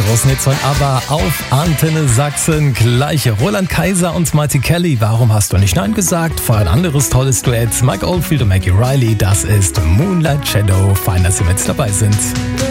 großen Hits von ABBA auf Antenne Sachsen. Gleich Roland Kaiser und Marty Kelly. Warum hast du nicht Nein gesagt? Vorher ein anderes tolles Duett. Mike Oldfield und Maggie Riley. Das ist Moonlight Shadow. Fein, dass Sie mit dabei sind.